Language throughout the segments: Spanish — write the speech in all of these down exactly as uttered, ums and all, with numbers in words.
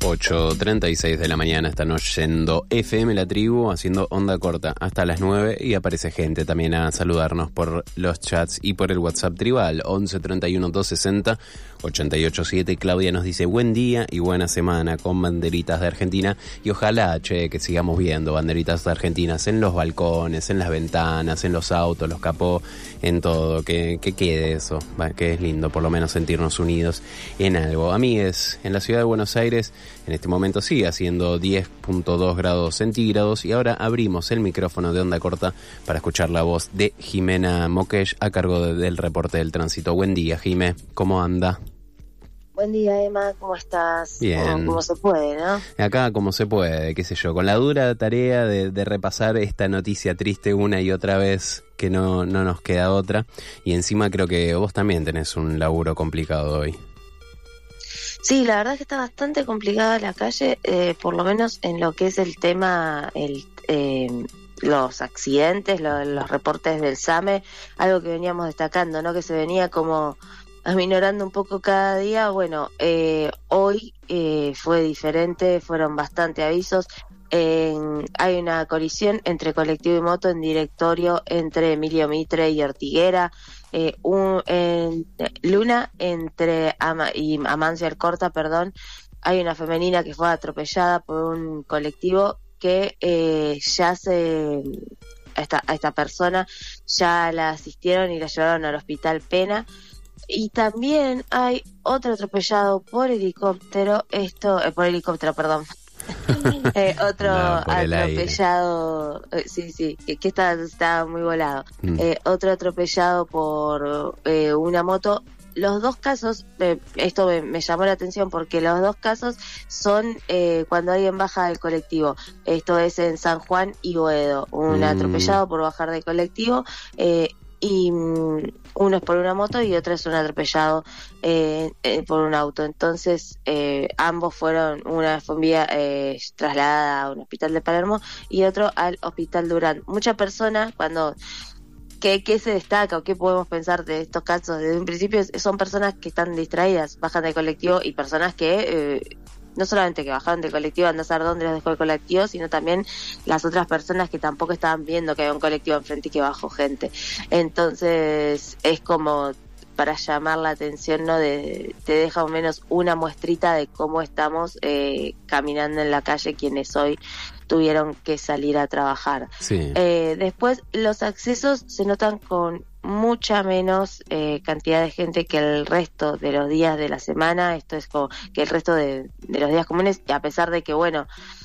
ocho treinta y seis de la mañana están oyendo F M La Tribu, haciendo onda corta hasta las nueve, y aparece gente también a saludarnos por los chats y por el WhatsApp tribal once treinta y uno doscientos sesenta ochenta y ocho siete. Claudia nos dice buen día y buena semana con banderitas de Argentina, y ojalá, che, que sigamos viendo banderitas de argentinas en los balcones, en las ventanas, en los autos, los capó, en todo, que, que quede eso, que es lindo por lo menos sentirnos unidos en algo. Amigues, en la ciudad de Buenos Aires en este momento sigue haciendo diez punto dos grados centígrados, y ahora abrimos el micrófono de onda corta para escuchar la voz de Jimena Moquesh a cargo de, del reporte del tránsito. Buen día, Jimé, ¿cómo anda? Buen día, Emma, ¿cómo estás? Bien. Como, como se puede, ¿no? Acá como se puede, qué sé yo, con la dura tarea de, de repasar esta noticia triste una y otra vez, que no, no nos queda otra, y encima creo que vos también tenés un laburo complicado hoy. Sí, la verdad es que está bastante complicada la calle, eh, por lo menos en lo que es el tema, el eh, los accidentes, lo, los reportes del SAME, algo que veníamos destacando, ¿no? Que se venía como aminorando un poco cada día. Bueno, eh, hoy eh, fue diferente, fueron bastante avisos. En, hay una colisión entre colectivo y moto en directorio entre Emilio Mitre y Ortiguera, eh, un, en Luna entre Ama, y Amancio Alcorta, perdón. Hay una femenina que fue atropellada por un colectivo que eh, ya se a esta, a esta persona ya la asistieron y la llevaron al hospital Pena. Y también hay otro atropellado por helicóptero, esto, eh, por helicóptero, perdón. eh, otro no, atropellado, eh, sí, sí, que, que está, está muy volado. Mm. Eh, otro atropellado por eh, una moto. Los dos casos, eh, esto me, me llamó la atención porque los dos casos son eh, cuando alguien baja del colectivo. Esto es en San Juan y Boedo. Un mm. atropellado por bajar del colectivo, eh, y um, uno es por una moto y otro es un atropellado eh, eh, por un auto. Entonces eh, ambos fueron, una fue vía, eh, trasladada a un hospital de Palermo y otro al hospital Durán. Muchas personas cuando ¿Qué, ¿Qué se destaca o qué podemos pensar de estos casos? Desde un principio son personas que están distraídas, bajan del colectivo, y personas que eh, no solamente que bajaron del colectivo, andan a saber dónde los dejó el colectivo, sino también las otras personas que tampoco estaban viendo que había un colectivo enfrente y que bajó gente. Entonces es como para llamar la atención, ¿no? De, te deja al menos una muestrita de cómo estamos eh, caminando en la calle quienes hoy tuvieron que salir a trabajar. Sí. Eh, después, los accesos se notan con mucha menos eh, cantidad de gente que el resto de los días de la semana. Esto es como que el resto de, de los días comunes, a pesar de que, bueno,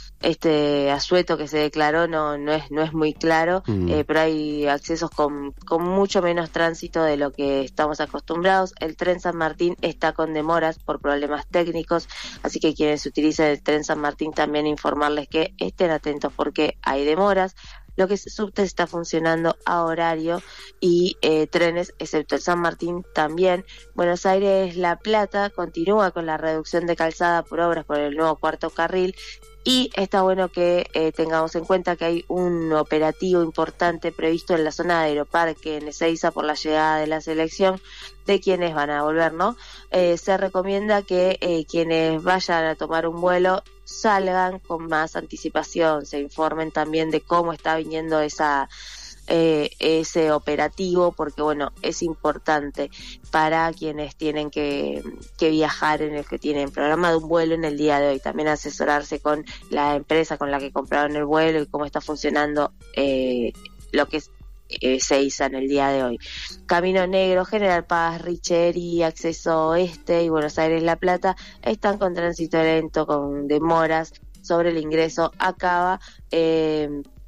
este asueto que se declaró no no es no es muy claro, mm. eh, pero hay accesos con, con mucho menos tránsito de lo que estamos acostumbrados. El tren San Martín está con demoras por problemas técnicos, así que quienes utilicen el tren San Martín también informarles que estén atentos porque hay demoras. Lo que es subte está funcionando a horario y eh, trenes, excepto el San Martín, también. Buenos Aires La Plata continúa con la reducción de calzada por obras por el nuevo cuarto carril. Y está bueno que eh, tengamos en cuenta que hay un operativo importante previsto en la zona de Aeroparque en Ezeiza por la llegada de la selección de quienes van a volver, ¿no? Eh, se recomienda que eh, quienes vayan a tomar un vuelo salgan con más anticipación, se informen también de cómo está viniendo esa eh, ese operativo, porque bueno, es importante para quienes tienen que, que viajar, en el que tienen programado un vuelo en el día de hoy. También asesorarse con la empresa con la que compraron el vuelo y cómo está funcionando eh, lo que es eh, Ezeiza en el día de hoy. Camino Negro, General Paz, Richeri, Acceso Oeste y Buenos Aires La Plata están con tránsito lento, con demoras sobre el ingreso a Cava. Eh,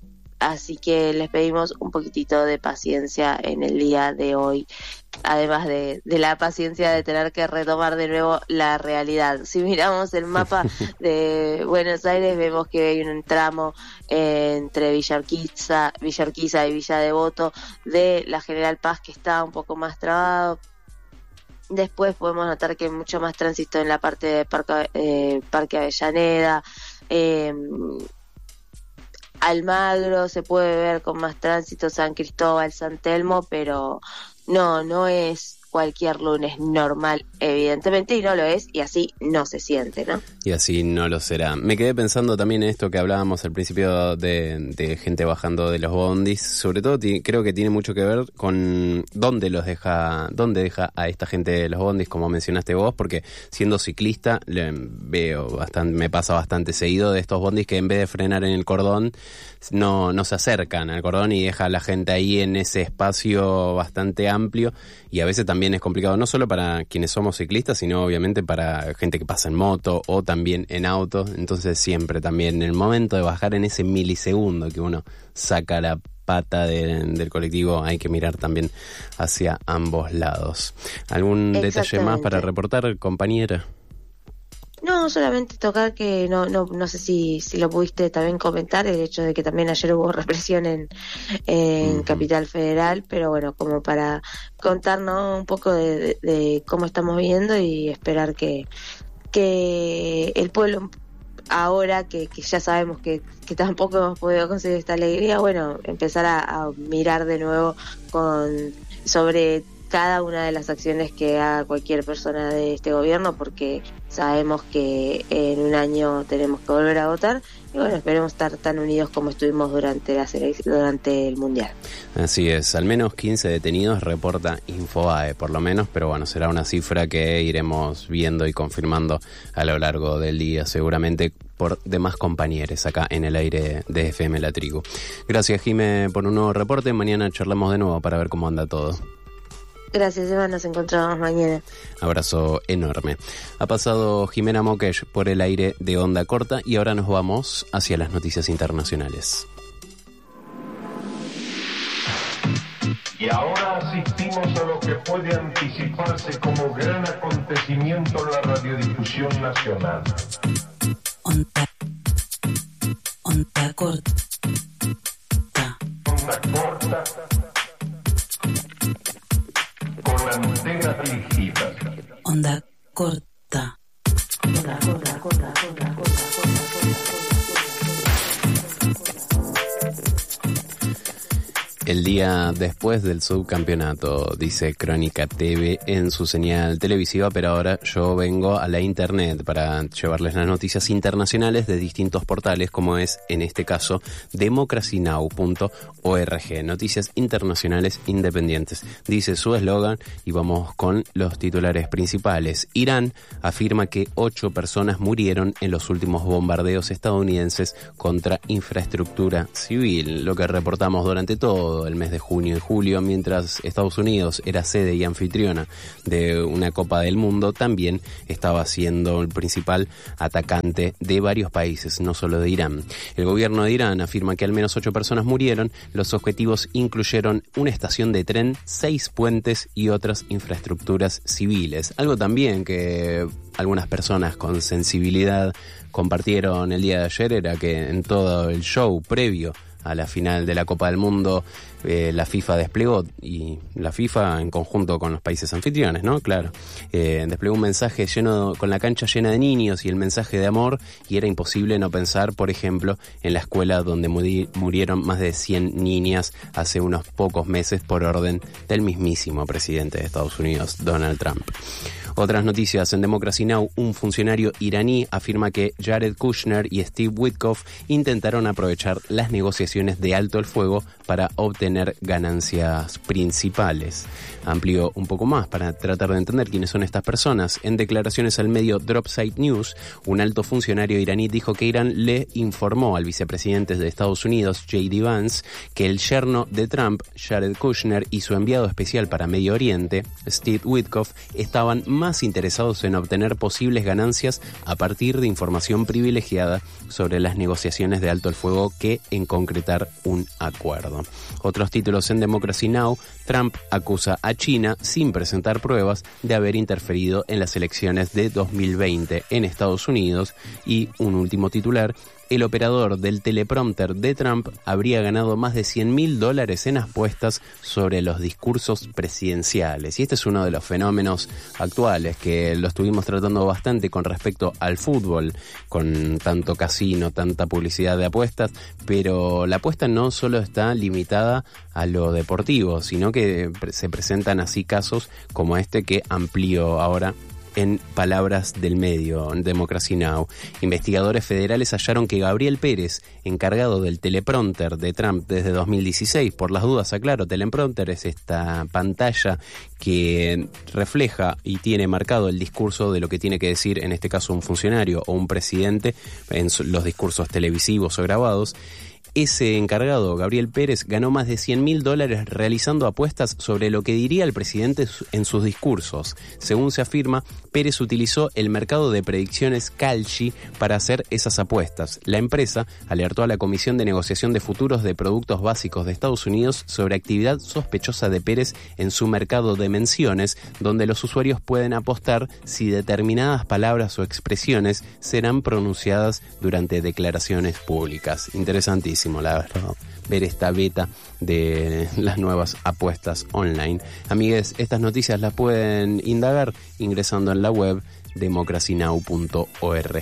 Así que les pedimos un poquitito de paciencia en el día de hoy, además de, de la paciencia de tener que retomar de nuevo la realidad. Si miramos el mapa de Buenos Aires, vemos que hay un tramo eh, entre Villa Urquiza, Villa Urquiza y Villa Devoto de la General Paz que está un poco más trabado. Después podemos notar que hay mucho más tránsito en la parte de Parque, eh, Parque Avellaneda, eh, Almagro se puede ver con más tránsito, San Cristóbal, San Telmo, pero no, no es cualquier lunes normal, evidentemente, y no lo es, y así no se siente, ¿no? Y así no lo será. Me quedé pensando también en esto que hablábamos al principio de, de gente bajando de los bondis, sobre todo t- creo que tiene mucho que ver con dónde los deja, dónde deja a esta gente de los bondis, como mencionaste vos, porque siendo ciclista le veo bastante, me pasa bastante seguido de estos bondis que en vez de frenar en el cordón, no, no se acercan al cordón y deja a la gente ahí en ese espacio bastante amplio, y a veces también es complicado, no solo para quienes somos ciclistas, sino obviamente para gente que pasa en moto o también en auto. Entonces siempre también en el momento de bajar, en ese milisegundo que uno saca la pata de, del colectivo, hay que mirar también hacia ambos lados. ¿Algún detalle más para reportar, compañera? No, solamente tocar que no no no sé si si lo pudiste también comentar, el hecho de que también ayer hubo represión en, en uh-huh. Capital Federal, pero bueno, como para contarnos un poco de, de, de cómo estamos viendo y esperar que que el pueblo, ahora que, que ya sabemos que, que tampoco hemos podido conseguir esta alegría, bueno, empezar a, a mirar de nuevo con sobre cada una de las acciones que haga cualquier persona de este gobierno, porque sabemos que en un año tenemos que volver a votar, y bueno, esperemos estar tan unidos como estuvimos durante la durante el Mundial. Así es, al menos quince detenidos reporta Infobae, por lo menos, pero bueno, será una cifra que iremos viendo y confirmando a lo largo del día, seguramente por demás compañeros acá en el aire de F M La Tribu. Gracias, Jime, por un nuevo reporte. Mañana charlamos de nuevo para ver cómo anda todo. Gracias, Eva, nos encontramos mañana. Abrazo enorme. Ha pasado Jimena Mokesh por el aire de Onda Corta y ahora nos vamos hacia las noticias internacionales. Y ahora asistimos a lo que puede anticiparse como gran acontecimiento en la radiodifusión nacional. Onda, onda corta. Onda corta. Con antenas dirigidas. Onda corta. Onda corta, corta, corta, corta, corta, El día después del subcampeonato, dice Crónica T V en su señal televisiva, pero ahora yo vengo a la internet para llevarles las noticias internacionales de distintos portales, como es en este caso democracy now punto org, noticias internacionales independientes. Dice su eslogan y vamos con los titulares principales. Irán afirma que ocho personas murieron en los últimos bombardeos estadounidenses contra infraestructura civil, lo que reportamos durante todo el mes de junio y julio, mientras Estados Unidos era sede y anfitriona de una Copa del Mundo, también estaba siendo el principal atacante de varios países, no solo de Irán. El gobierno de Irán afirma que al menos ocho personas murieron. Los objetivos incluyeron una estación de tren, seis puentes y otras infraestructuras civiles. Algo también que algunas personas con sensibilidad compartieron el día de ayer era que en todo el show previo a la final de la Copa del Mundo, eh, la FIFA desplegó, y la FIFA en conjunto con los países anfitriones, ¿no? Claro, eh, desplegó un mensaje lleno, con la cancha llena de niños y el mensaje de amor, y era imposible no pensar, por ejemplo, en la escuela donde muri- murieron más de cien niñas hace unos pocos meses por orden del mismísimo presidente de Estados Unidos, Donald Trump. Otras noticias en Democracy Now! Un funcionario iraní afirma que Jared Kushner y Steve Witkoff intentaron aprovechar las negociaciones de alto el fuego para obtener ganancias principales. Amplió un poco más para tratar de entender quiénes son estas personas. En declaraciones al medio Dropsite News, un alto funcionario iraní dijo que Irán le informó al vicepresidente de Estados Unidos, J D Vance, que el yerno de Trump, Jared Kushner, y su enviado especial para Medio Oriente, Steve Witkoff, estaban más más interesados en obtener posibles ganancias a partir de información privilegiada sobre las negociaciones de alto el fuego que en concretar un acuerdo. Otros títulos en Democracy Now! Trump acusa a China, sin presentar pruebas, de haber interferido en las elecciones de dos mil veinte en Estados Unidos. Y un último titular, el operador del teleprompter de Trump habría ganado más de cien mil dólares en apuestas sobre los discursos presidenciales. Y este es uno de los fenómenos actuales que lo estuvimos tratando bastante con respecto al fútbol, con tanto casino, tanta publicidad de apuestas, pero la apuesta no solo está limitada a lo deportivo, sino que se presentan así casos como este que amplío ahora en palabras del medio, en Democracy Now! Investigadores federales hallaron que Gabriel Pérez, encargado del teleprompter de Trump desde dos mil dieciséis, por las dudas aclaro, teleprompter es esta pantalla que refleja y tiene marcado el discurso de lo que tiene que decir, en este caso un funcionario o un presidente, en los discursos televisivos o grabados. Ese encargado, Gabriel Pérez, ganó más de cien mil dólares realizando apuestas sobre lo que diría el presidente en sus discursos. Según se afirma, Pérez utilizó el mercado de predicciones Kalshi para hacer esas apuestas. La empresa alertó a la Comisión de Negociación de Futuros de Productos Básicos de Estados Unidos sobre actividad sospechosa de Pérez en su mercado de menciones, donde los usuarios pueden apostar si determinadas palabras o expresiones serán pronunciadas durante declaraciones públicas. Interesantísimo, la verdad, ver esta beta de las nuevas apuestas online. Amigues, estas noticias las pueden indagar ingresando en la web democracy now punto org.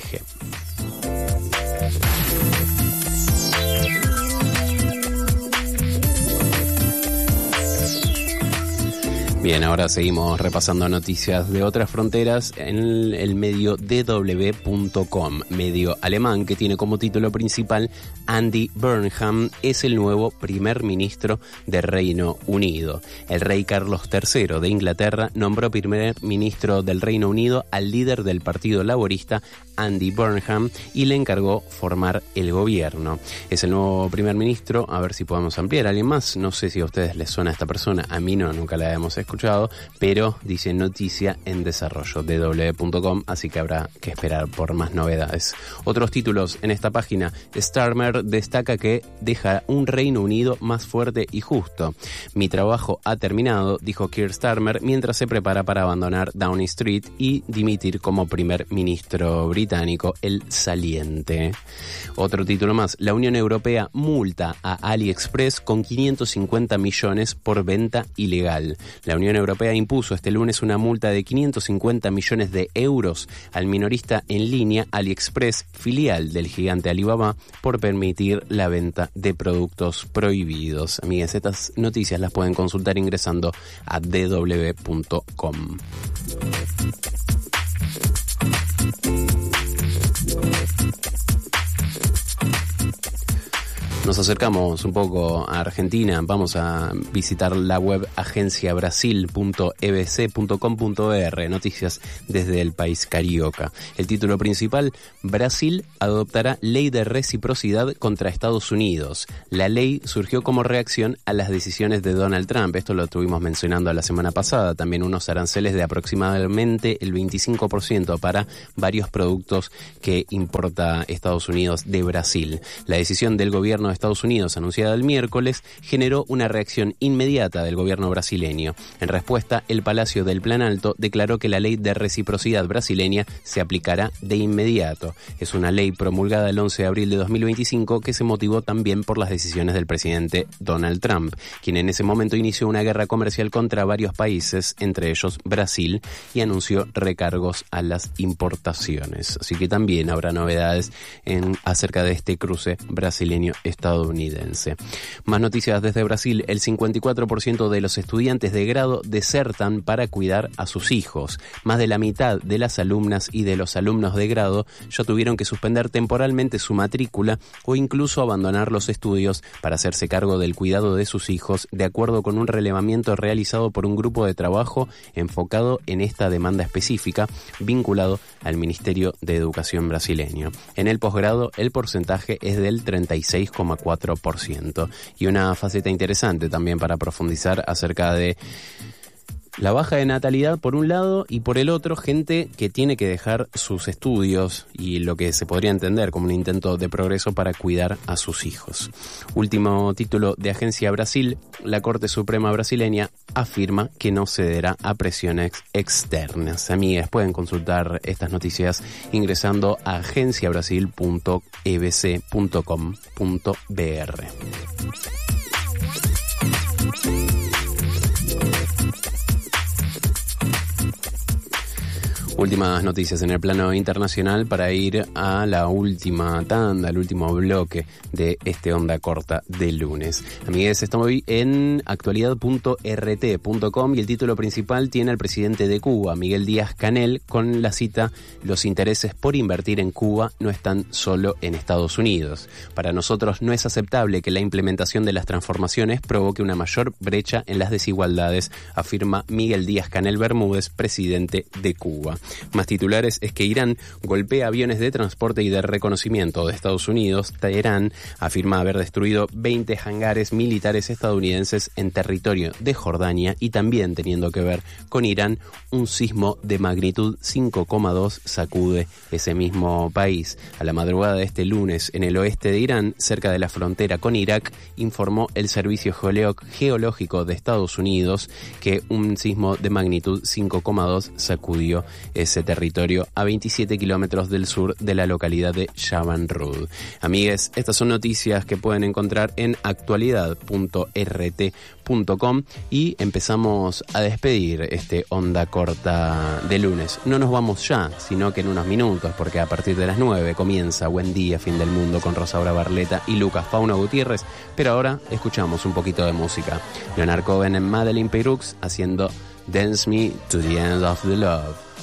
Bien, ahora seguimos repasando noticias de otras fronteras en el, el medio D W punto com, medio alemán que tiene como título principal Andy Burnham es el nuevo primer ministro de Reino Unido. El rey Carlos tercero de Inglaterra nombró primer ministro del Reino Unido al líder del Partido Laborista, Andy Burnham, y le encargó formar el gobierno. Es el nuevo primer ministro, a ver si podemos ampliar. ¿Alguien más? No sé si a ustedes les suena esta persona, a mí no, nunca la hemos escuchado. escuchado, pero dice noticia en desarrollo D W punto com, así que habrá que esperar por más novedades. Otros títulos en esta página. Starmer destaca que deja un Reino Unido más fuerte y justo. Mi trabajo ha terminado, dijo Keir Starmer, mientras se prepara para abandonar Downing Street y dimitir como primer ministro británico, el saliente. Otro título más. La Unión Europea multa a AliExpress con quinientos cincuenta millones por venta ilegal. La Unión Europea impuso este lunes una multa de quinientos cincuenta millones de euros al minorista en línea AliExpress, filial del gigante Alibaba, por permitir la venta de productos prohibidos. Amigas, estas noticias las pueden consultar ingresando a D W punto com. Nos acercamos un poco a Argentina, vamos a visitar la web agencia brasil punto e b c punto com punto r, noticias desde el país carioca. El título principal, Brasil adoptará ley de reciprocidad contra Estados Unidos. La ley surgió como reacción a las decisiones de Donald Trump, esto lo estuvimos mencionando la semana pasada, también unos aranceles de aproximadamente el veinticinco por ciento para varios productos que importa Estados Unidos de Brasil. La decisión del gobierno de Estados Unidos, anunciada el miércoles, generó una reacción inmediata del gobierno brasileño. En respuesta, el Palacio del Planalto declaró que la ley de reciprocidad brasileña se aplicará de inmediato. Es una ley promulgada el once de abril de dos mil veinticinco que se motivó también por las decisiones del presidente Donald Trump, quien en ese momento inició una guerra comercial contra varios países, entre ellos Brasil, y anunció recargos a las importaciones. Así que también habrá novedades en, acerca de este cruce brasileño-estadounidense. estadounidense. Más noticias desde Brasil. El cincuenta y cuatro por ciento de los estudiantes de grado desertan para cuidar a sus hijos. Más de la mitad de las alumnas y de los alumnos de grado ya tuvieron que suspender temporalmente su matrícula o incluso abandonar los estudios para hacerse cargo del cuidado de sus hijos, de acuerdo con un relevamiento realizado por un grupo de trabajo enfocado en esta demanda específica, vinculado al Ministerio de Educación brasileño. En el posgrado, el porcentaje es del treinta y seis coma cuatro por ciento. Y una faceta interesante también para profundizar acerca de La baja de natalidad por un lado y por el otro gente que tiene que dejar sus estudios y lo que se podría entender como un intento de progreso para cuidar a sus hijos. Último título de Agencia Brasil, la Corte Suprema brasileña afirma que no cederá a presiones externas. Amigas, pueden consultar estas noticias ingresando a agencia brasil punto e b c punto com punto b r. Últimas noticias en el plano internacional para ir a la última tanda, al último bloque de este Onda Corta de lunes. Amigues, estamos hoy en actualidad punto r t punto com y el título principal tiene al presidente de Cuba, Miguel Díaz-Canel, con la cita: los intereses por invertir en Cuba no están solo en Estados Unidos. Para nosotros no es aceptable que la implementación de las transformaciones provoque una mayor brecha en las desigualdades, afirma Miguel Díaz-Canel Bermúdez, presidente de Cuba. Más titulares es que Irán golpea aviones de transporte y de reconocimiento de Estados Unidos. Teherán afirma haber destruido veinte hangares militares estadounidenses en territorio de Jordania, y también teniendo que ver con Irán, un sismo de magnitud cinco coma dos sacude ese mismo país. A la madrugada de este lunes, en el oeste de Irán, cerca de la frontera con Irak, informó el Servicio Geológico de Estados Unidos que un sismo de magnitud cinco coma dos sacudió ese territorio a veintisiete kilómetros del sur de la localidad de Jaban Rud. Amigues, estas son noticias que pueden encontrar en actualidad punto r t punto com y empezamos a despedir este Onda Corta de lunes. No nos vamos ya, sino que en unos minutos, porque a partir de las nueve comienza Buen Día, Fin del Mundo con Rosaura Barleta y Lucas Fauna Gutiérrez, pero ahora escuchamos un poquito de música. Leonard Cohen en Madeleine Peyrux haciendo Dance Me to the End of the Love.